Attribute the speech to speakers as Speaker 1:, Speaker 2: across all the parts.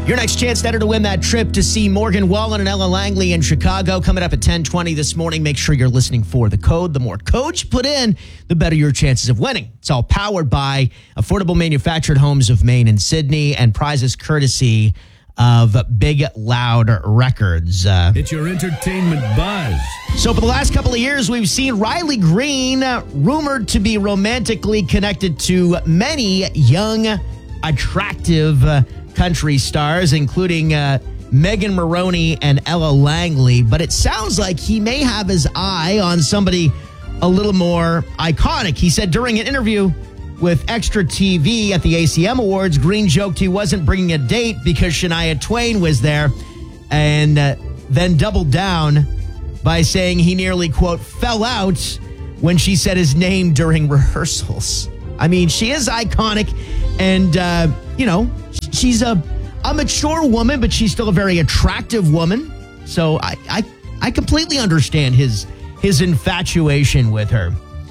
Speaker 1: Your next chance to enter to win that trip to see Morgan Wallen and Ella Langley in Chicago coming up at 10:20 this morning. Make sure you're listening for the code. The more codes you put in, the better your chances of winning. It's all powered by Affordable Manufactured Homes of Maine and Sydney, and prizes courtesy of Big Loud Records.
Speaker 2: It's your entertainment buzz.
Speaker 1: So for the last couple of years, we've seen Riley Green rumored to be romantically connected to many young, attractive country stars, including Megan Maroney and Ella Langley. But it sounds like he may have his eye on somebody a little more iconic. He said during an interview with Extra TV at the ACM Awards, Green joked he wasn't bringing a date because Shania Twain was there, and then doubled down by saying he nearly, quote, fell out when she said his name during rehearsals. I mean, she is iconic, and, she's a mature woman, but she's still a very attractive woman. So I completely understand his infatuation with her.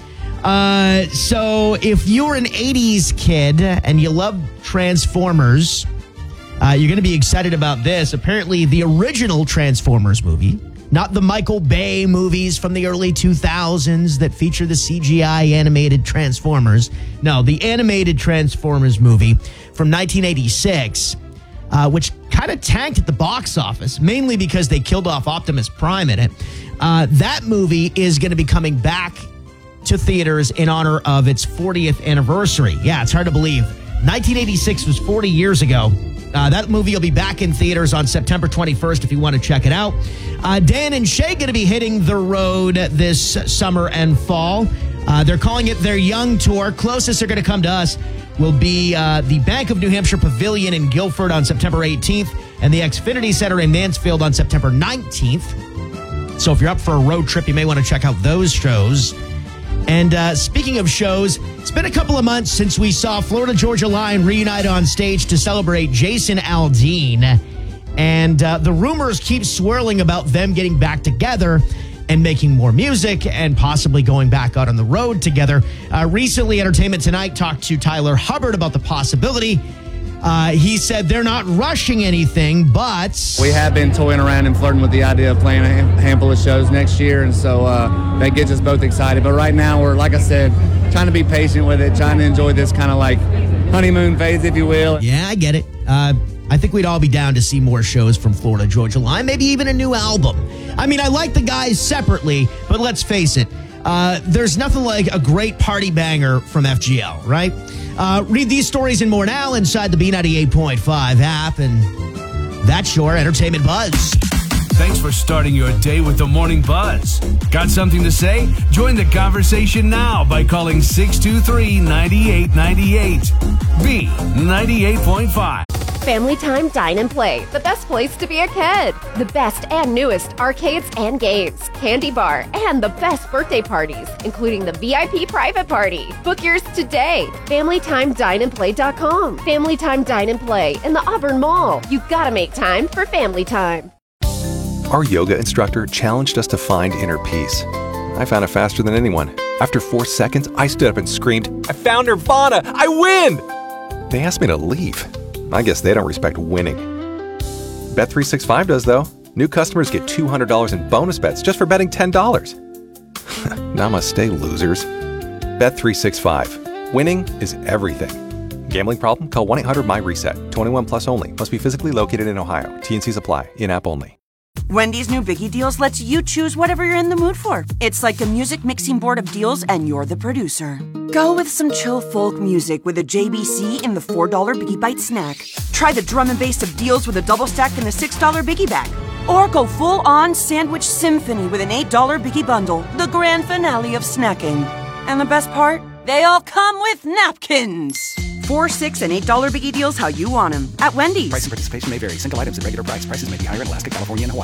Speaker 1: So if you're an 80s kid and you love Transformers, you're going to be excited about this. Apparently, the original Transformers movie, not the Michael Bay movies from the early 2000s that feature the CGI animated Transformers. No, the animated Transformers movie from 1986, which kind of tanked at the box office, mainly because they killed off Optimus Prime in it. That movie is going to be coming back to theaters in honor of its 40th anniversary. Yeah, it's hard to believe. 1986 was 40 years ago. That movie will be back in theaters on September 21st if you want to check it out. Dan and Shay going to be hitting the road this summer and fall. They're calling it their Young Tour. Closest they're going to come to us will be the Bank of New Hampshire Pavilion in Guilford on September 18th and the Xfinity Center in Mansfield on September 19th. So if you're up for a road trip, you may want to check out those shows. And speaking of shows, it's been a couple of months since we saw Florida Georgia Line reunite on stage to celebrate Jason Aldean. And the rumors keep swirling about them getting back together and making more music and possibly going back out on the road together. Recently, Entertainment Tonight talked to Tyler Hubbard about the possibility. He said they're not rushing anything, but
Speaker 3: we have been toying around and flirting with the idea of playing a handful of shows next year, and so that gets us both excited. But right now, we're, like I said, trying to be patient with it, trying to enjoy this kind of like honeymoon phase, if you will.
Speaker 1: Yeah, I get it. I think we'd all be down to see more shows from Florida Georgia Line, maybe even a new album. I mean, I like the guys separately, but let's face it, there's nothing like a great party banger from FGL, right? Read these stories and more now inside the B98.5 app, and that's your Entertainment Buzz.
Speaker 2: Thanks for starting your day with the Morning Buzz. Got something to say? Join the conversation now by calling 623-9898. B98.5.
Speaker 4: Family Time Dine and Play, the best place to be a kid. The best and newest arcades and games, candy bar, and the best birthday parties, including the VIP private party. Book yours today. FamilyTimeDineandPlay.com. Family Time Dine and Play in the Auburn Mall. You've got to make time for family time.
Speaker 5: Our yoga instructor challenged us to find inner peace. I found it faster than anyone. After 4 seconds, I stood up and screamed, "I found Nirvana! I win!" They asked me to leave. I guess they don't respect winning. Bet365 does, though. New customers get $200 in bonus bets just for betting $10. Namaste, losers. Bet365. Winning is everything. Gambling problem? Call 1-800-MY-RESET. 21 plus only. Must be physically located in Ohio. T&Cs apply. In-app only.
Speaker 6: Wendy's new Biggie Deals lets you choose whatever you're in the mood for. It's like a music mixing board of deals, and you're the producer. Go with some chill folk music with a JBC in the $4 Biggie Bite snack. Try the drum and bass of deals with a double stack in the $6 Biggie Bag. Or go full-on sandwich symphony with an $8 Biggie Bundle, the grand finale of snacking. And the best part? They all come with napkins. $4, $6, and $8 Biggie Deals how you want them. At Wendy's.
Speaker 7: Price and participation may vary. Single items at regular price. Prices may be higher in Alaska, California, and Hawaii.